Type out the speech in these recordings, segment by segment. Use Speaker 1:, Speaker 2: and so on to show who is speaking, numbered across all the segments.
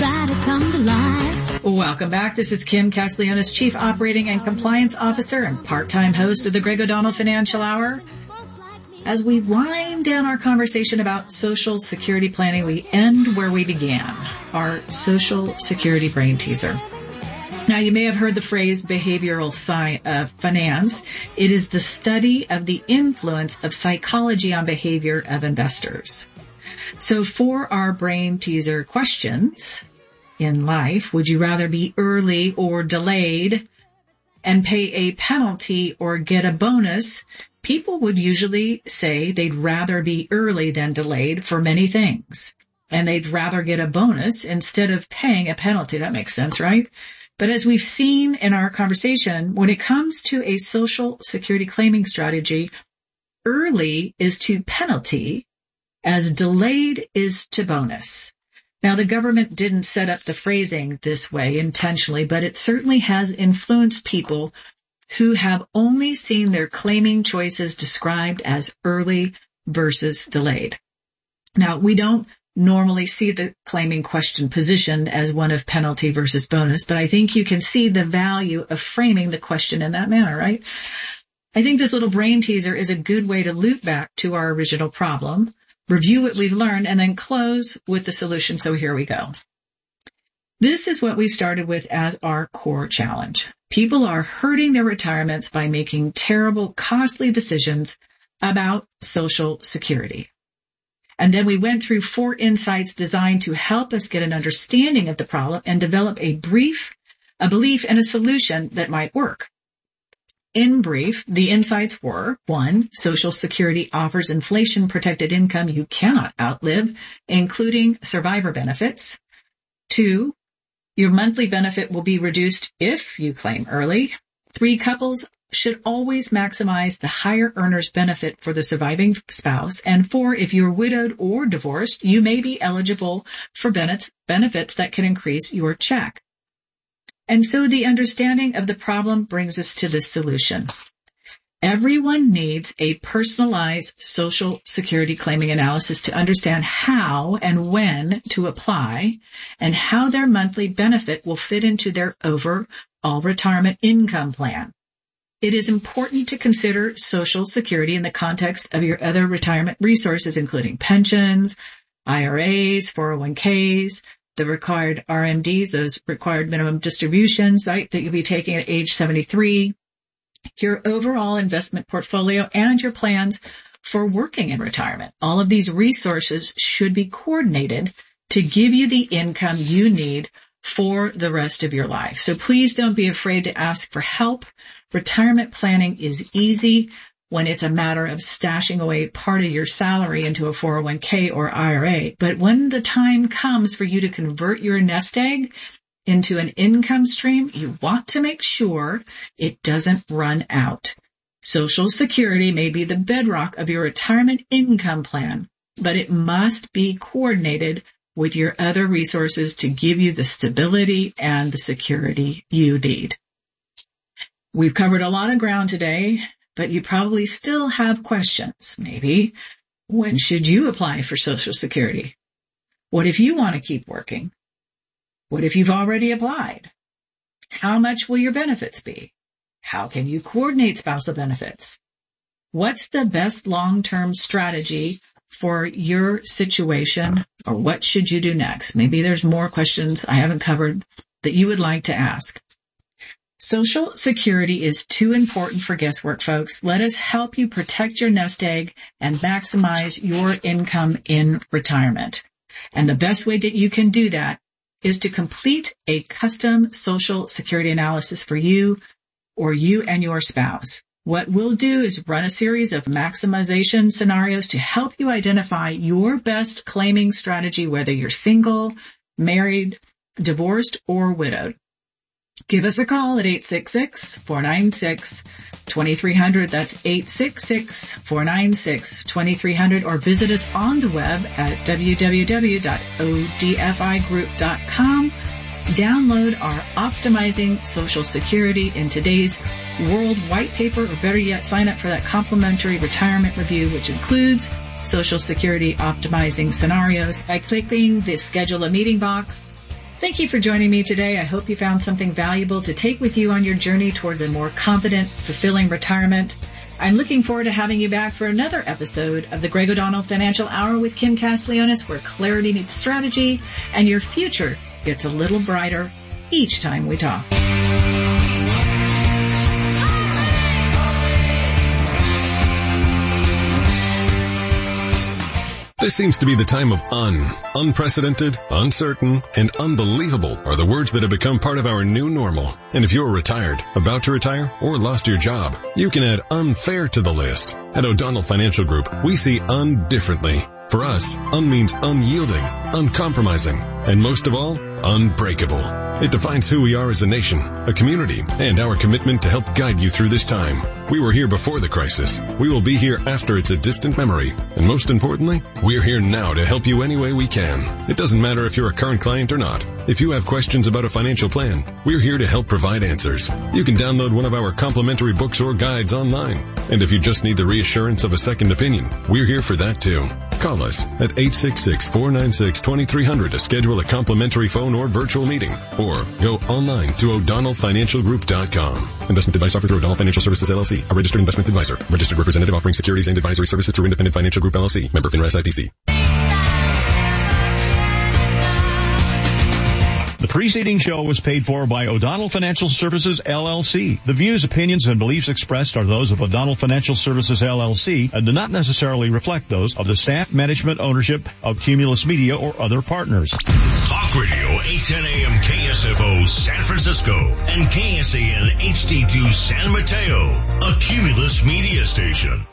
Speaker 1: try to come to life.
Speaker 2: Welcome back. This is Kim Castellanos, Chief Operating and Compliance Officer and part-time host of the Greg O'Donnell Financial Hour. As we wind down our conversation about Social Security planning, we end where we began, our Social Security brain teaser. Now, you may have heard the phrase behavioral finance. It is the study of the influence of psychology on behavior of investors. So for our brain teaser questions in life, would you rather be early or delayed and pay a penalty or get a bonus? People would usually say they'd rather be early than delayed for many things. And they'd rather get a bonus instead of paying a penalty. That makes sense, right? But as we've seen in our conversation, when it comes to a Social Security claiming strategy, early is to penalty as delayed is to bonus. Now, the government didn't set up the phrasing this way intentionally, but it certainly has influenced people who have only seen their claiming choices described as early versus delayed. Now, we don't normally see the claiming question positioned as one of penalty versus bonus, but I think you can see the value of framing the question in that manner, right? I think this little brain teaser is a good way to loop back to our original problem, review what we've learned, and then close with the solution. So here we go. This is what we started with as our core challenge. People are hurting their retirements by making terrible, costly decisions about Social Security. And then we went through 4 insights designed to help us get an understanding of the problem and develop a belief, and a solution that might work. In brief, the insights were: 1, Social Security offers inflation-protected income you cannot outlive, including survivor benefits. 2, your monthly benefit will be reduced if you claim early. 3, couples should always maximize the higher earner's benefit for the surviving spouse. And 4, if you're widowed or divorced, you may be eligible for benefits that can increase your check. And so the understanding of the problem brings us to this solution. Everyone needs a personalized Social Security claiming analysis to understand how and when to apply and how their monthly benefit will fit into their overall retirement income plan. It is important to consider Social Security in the context of your other retirement resources, including pensions, IRAs, 401ks, the required RMDs, those required minimum distributions, right, that you'll be taking at age 73, your overall investment portfolio, and your plans for working in retirement. All of these resources should be coordinated to give you the income you need for the rest of your life. So please don't be afraid to ask for help. Retirement planning is easy when it's a matter of stashing away part of your salary into a 401k or IRA. But when the time comes for you to convert your nest egg into an income stream, you want to make sure it doesn't run out. Social Security may be the bedrock of your retirement income plan, but it must be coordinated with your other resources to give you the stability and the security you need. We've covered a lot of ground today, but you probably still have questions. Maybe, when should you apply for Social Security? What if you want to keep working? What if you've already applied? How much will your benefits be? How can you coordinate spousal benefits? What's the best long-term strategy for your situation, or what should you do next? Maybe there's more questions I haven't covered that you would like to ask. Social Security is too important for guesswork, folks. Let us help you protect your nest egg and maximize your income in retirement. And the best way that you can do that is to complete a custom Social Security analysis for you or you and your spouse. What we'll do is run a series of maximization scenarios to help you identify your best claiming strategy, whether you're single, married, divorced, or widowed. Give us a call at 866-496-2300. That's 866-496-2300, or visit us on the web at www.odfigroup.com. Download our Optimizing Social Security in Today's World white paper, or better yet, sign up for that complimentary retirement review, which includes Social Security optimizing scenarios, by clicking the Schedule a Meeting box Thank you for joining me today. I hope you found something valuable to take with you on your journey towards a more confident, fulfilling retirement. I'm looking forward to having you back for another episode of the Greg O'Donnell Financial Hour with Kim Castellanos, where clarity meets strategy and your future gets a little brighter each time we talk.
Speaker 3: This seems to be the time of unprecedented, uncertain, and unbelievable are the words that have become part of our new normal. And if you're retired, about to retire, or lost your job, you can add unfair to the list. At O'Donnell Financial Group, we see differently. For us, means unyielding, uncompromising, and most of all, unbreakable. It defines who we are as a nation, a community, and our commitment to help guide you through this time. We were here before the crisis. We will be here after it's a distant memory. And most importantly, we're here now to help you any way we can. It doesn't matter if you're a current client or not. If you have questions about a financial plan, we're here to help provide answers. You can download one of our complimentary books or guides online. And if you just need the reassurance of a second opinion, we're here for that too. Call us at 866-496-2300 to schedule a complimentary phone or virtual meeting, or go online to o'donnellfinancialgroup.com. Investment advice offered through O'Donnell Financial Services LLC, a registered investment advisor, registered representative offering securities and advisory services through Independent Financial Group LLC, member FINRA SIPC.
Speaker 4: The preceding show was paid for by O'Donnell Financial Services, LLC. The views, opinions, and beliefs expressed are those of O'Donnell Financial Services, LLC, and do not necessarily reflect those of the staff, management, ownership of Cumulus Media or other partners.
Speaker 5: Talk Radio 810 AM KSFO San Francisco and KSAN HD2 San Mateo, a Cumulus Media station.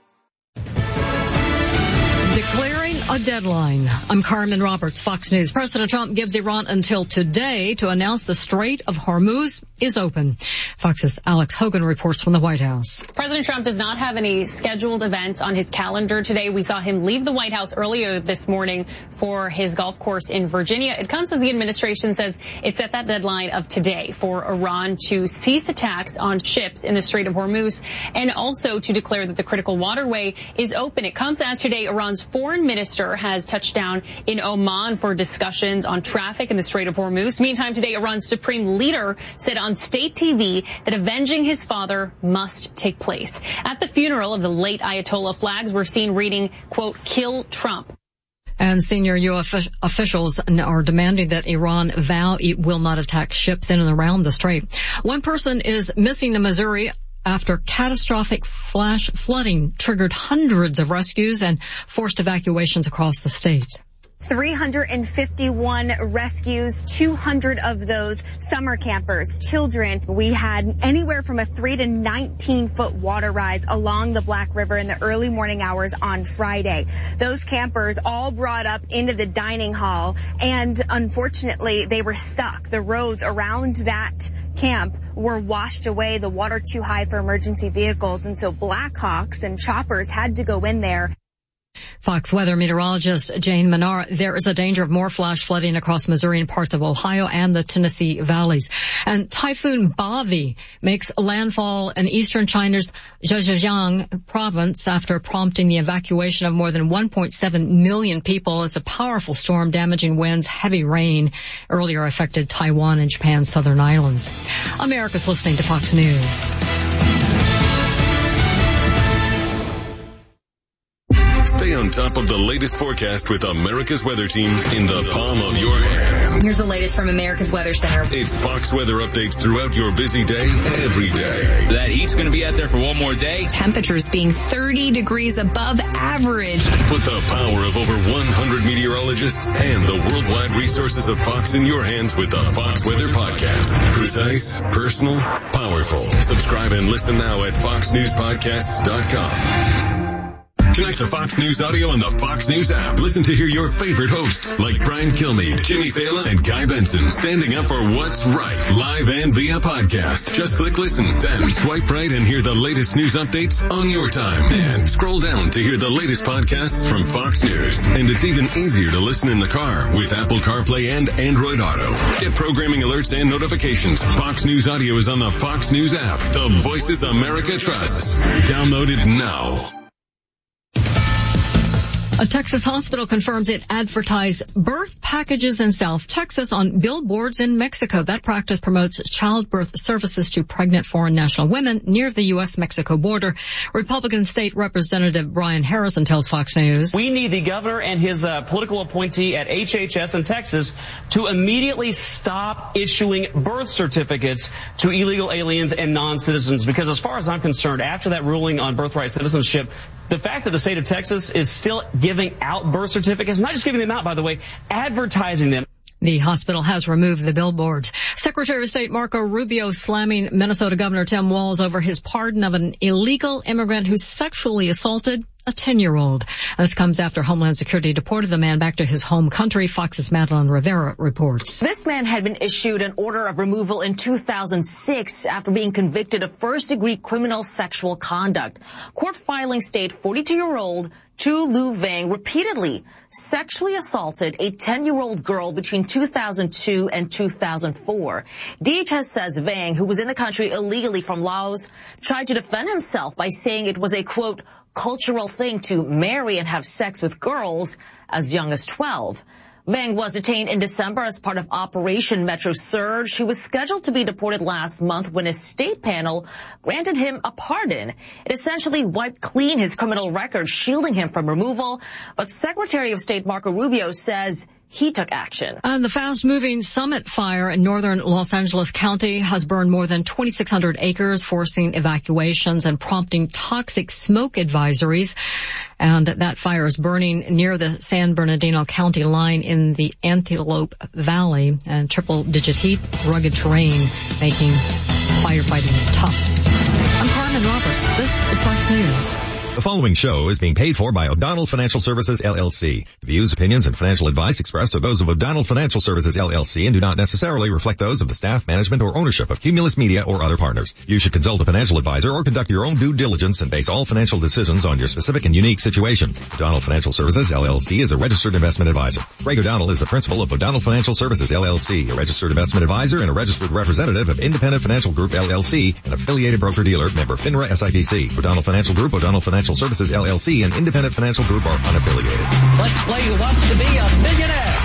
Speaker 6: Declaring a deadline. I'm Carmen Roberts, Fox News. President Trump gives Iran until today to announce the Strait of Hormuz is open. Fox's Alex Hogan reports from the White House.
Speaker 7: President Trump does not have any scheduled events on his calendar today. We saw him leave the White House earlier this morning for his golf course in Virginia. It comes as the administration says it's at that deadline of today for Iran to cease attacks on ships in the Strait of Hormuz and also to declare that the critical waterway is open. It comes as today Iran's foreign minister has touched down in Oman for discussions on traffic in the Strait of Hormuz. Meantime, today, Iran's supreme leader said on state TV that avenging his father must take place. At the funeral of the late Ayatollah, flags were seen reading, quote, "Kill Trump."
Speaker 6: And senior U.S. officials are demanding that Iran vow it will not attack ships in and around the strait. One person is missing in Missouri after catastrophic flash flooding triggered hundreds of rescues and forced evacuations across the state.
Speaker 8: 351 rescues, 200 of those summer campers, children. We had anywhere from a 3 to 19-foot water rise along the Black River in the early morning hours on Friday. Those campers all brought up into the dining hall, and unfortunately, they were stuck. The roads around that camp were washed away, the water too high for emergency vehicles, and so Blackhawks and choppers had to go in there.
Speaker 6: Fox weather meteorologist Jane Menard, there is a danger of more flash flooding across Missouri and parts of Ohio and the Tennessee valleys. And Typhoon Bavi makes landfall in eastern China's Zhejiang province after prompting the evacuation of more than 1.7 million people. It's a powerful storm, damaging winds, heavy rain earlier affected Taiwan and Japan's southern islands. America's listening to Fox News.
Speaker 3: Stay on top of the latest forecast with America's Weather Team in the palm of your hands.
Speaker 9: Here's the latest from America's Weather Center.
Speaker 3: It's Fox weather updates throughout your busy day, every day.
Speaker 10: That heat's going to be out there for one more day.
Speaker 9: Temperatures being 30 degrees above average.
Speaker 3: Put the power of over 100 meteorologists and the worldwide resources of Fox in your hands with the Fox Weather Podcast. Precise, personal, powerful. Subscribe and listen now at foxnewspodcasts.com. Connect to Fox News Audio on the Fox News app. Listen to hear your favorite hosts like Brian Kilmeade, Jimmy Fallon, and Guy Benson standing up for what's right, live and via podcast. Just click listen, then swipe right and hear the latest news updates on your time. And scroll down to hear the latest podcasts from Fox News. And it's even easier to listen in the car with Apple CarPlay and Android Auto. Get programming alerts and notifications. Fox News Audio is on the Fox News app. The voices America trusts. Download it now.
Speaker 6: A Texas hospital confirms it advertised birth packages in South Texas on billboards in Mexico. That practice promotes childbirth services to pregnant foreign national women near the U.S.-Mexico border. Republican State Representative Brian Harrison tells Fox News.
Speaker 11: We need the governor and his political appointee at HHS in Texas to immediately stop issuing birth certificates to illegal aliens and non-citizens, because as far as I'm concerned, after that ruling on birthright citizenship, the fact that the state of Texas is still giving out birth certificates, not just giving them out, by the way, advertising them.
Speaker 6: The hospital has removed the billboards. Secretary of State Marco Rubio slamming Minnesota Governor Tim Walz over his pardon of an illegal immigrant who sexually assaulted a 10-year-old. This comes after Homeland Security deported the man back to his home country. Fox's Madeline Rivera reports.
Speaker 12: This man had been issued an order of removal in 2006 after being convicted of first-degree criminal sexual conduct. Court filings state 42-year-old Tu Lu Vang repeatedly sexually assaulted a 10-year-old girl between 2002 and 2004. DHS says Vang, who was in the country illegally from Laos, tried to defend himself by saying it was a, quote, cultural thing to marry and have sex with girls as young as 12. Vang was detained in December as part of Operation Metro Surge. He was scheduled to be deported last month when a state panel granted him a pardon. It essentially wiped clean his criminal record, shielding him from removal. But Secretary of State Marco Rubio says he took action.
Speaker 6: And the fast-moving Summit fire in northern Los Angeles County has burned more than 2,600 acres, forcing evacuations and prompting toxic smoke advisories. And that fire is burning near the San Bernardino County line in the Antelope Valley, and triple-digit heat, rugged terrain, making firefighting tough. I'm Carmen Roberts. This is Fox News.
Speaker 13: The following show is being paid for by O'Donnell Financial Services, LLC. The views, opinions, and financial advice expressed are those of O'Donnell Financial Services, LLC, and do not necessarily reflect those of the staff, management, or ownership of Cumulus Media or other partners. You should consult a financial advisor or conduct your own due diligence and base all financial decisions on your specific and unique situation. O'Donnell Financial Services, LLC is a registered investment advisor. Greg O'Donnell is the principal of O'Donnell Financial Services, LLC, a registered investment advisor and a registered representative of Independent Financial Group, LLC, an affiliated broker-dealer, member FINRA SIPC. O'Donnell Financial Group, O'Donnell Financial Services, LLC, and Independent Financial Group are unaffiliated.
Speaker 14: Let's play Who Wants to Be a Millionaire?